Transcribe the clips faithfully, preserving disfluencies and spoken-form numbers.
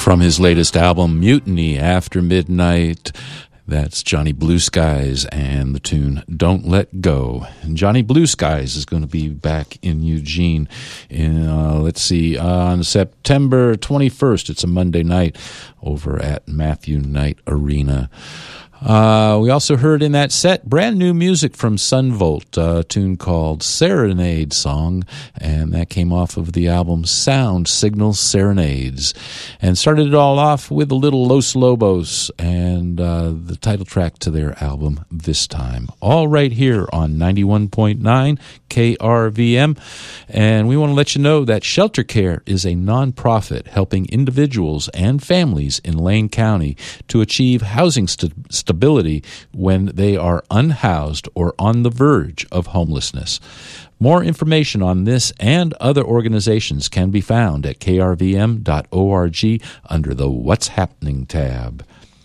From his latest album, Mutiny After Midnight, that's Johnny Blue Skies and the tune Don't Let Go. And Johnny Blue Skies is going to be back in Eugene in, uh, let's see, uh, on September twenty-first. It's a Monday night over at Matthew Knight Arena. Uh, we also heard in that set brand new music from Sunvolt, a tune called Serenade Song, and that came off of the album Sound Signal Serenades. And started it all off with a little Los Lobos and uh, the title track to their album This Time. All right here on ninety-one point nine K R V M. And we want to let you know that Shelter Care is a nonprofit helping individuals and families in Lane County to achieve housing st- stability when they are unhoused or on the verge of homelessness. More information on this and other organizations can be found at k r v m dot org under the What's Happening tab.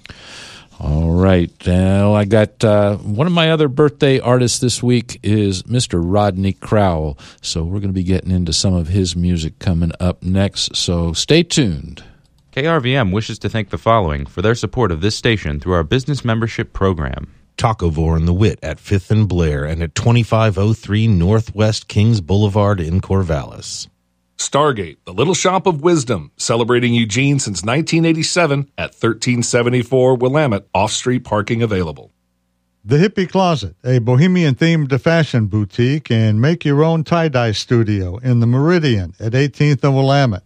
All right. Well, I got uh, one of my other birthday artists this week is Mister Rodney Crowell. So we're going to be getting into some of his music coming up next. So stay tuned. K R V M wishes to thank the following for their support of this station through our business membership program. Tacovore and the Wit at fifth and Blair and at twenty-five oh three Northwest Kings Boulevard in Corvallis. Stargate, the Little Shop of Wisdom, celebrating Eugene since nineteen eighty-seven at thirteen seventy-four Willamette, off-street parking available. The Hippie Closet, a bohemian-themed fashion boutique and make-your-own tie-dye studio in the Meridian at eighteenth and Willamette.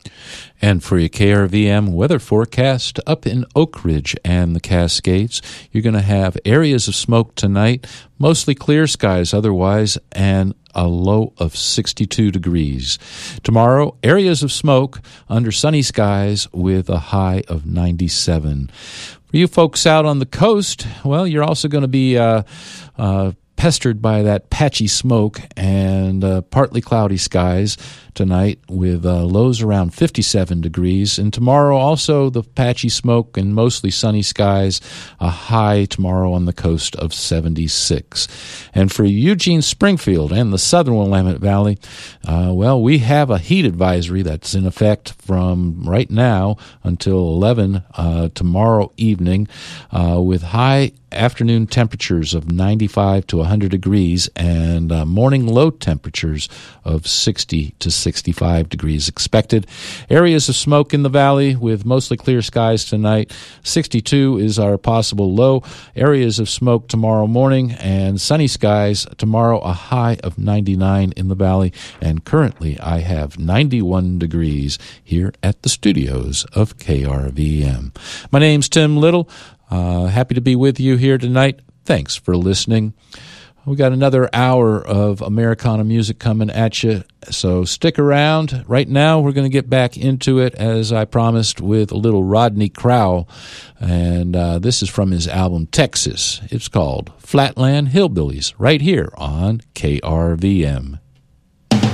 And for your K R V M weather forecast, up in Oak Ridge and the Cascades, you're going to have areas of smoke tonight, mostly clear skies otherwise, and a low of sixty-two degrees. Tomorrow, areas of smoke under sunny skies with a high of ninety-seven. For you folks out on the coast, well, you're also going to be uh, uh, pestered by that patchy smoke and uh, partly cloudy skies tonight with uh, lows around fifty-seven degrees. And tomorrow also the patchy smoke and mostly sunny skies, a high tomorrow on the coast of seventy-six. And for Eugene, Springfield, and the southern Willamette Valley, uh, well, we have a heat advisory that's in effect from right now until eleven uh, tomorrow evening uh, with high afternoon temperatures of ninety-five to one hundred degrees and uh, morning low temperatures of sixty to sixty-five degrees expected. Areas of smoke in the valley with mostly clear skies tonight. sixty-two is our possible low. Areas of smoke tomorrow morning and sunny skies tomorrow, a high of ninety-nine in the valley. And currently I have ninety-one degrees here at the studios of K R V M. My name's Tim Little. Uh, happy to be with you here tonight. Thanks for listening. We got another hour of Americana music coming at you, so stick around. Right now, we're going to get back into it, as I promised, with a little Rodney Crowell, and uh, this is from his album Texas. It's called Flatland Hillbillies, right here on K R V M.